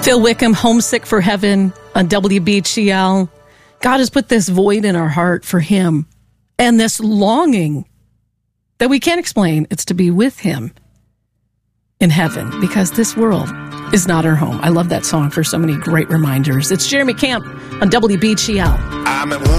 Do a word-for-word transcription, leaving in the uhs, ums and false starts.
Phil Wickham, Homesick for Heaven on W B G L. God has put this void in our heart for him and this longing that we can't explain. It's to be with him in heaven because this world is not our home. I love that song for so many great reminders. It's Jeremy Camp on W B G L. I'm at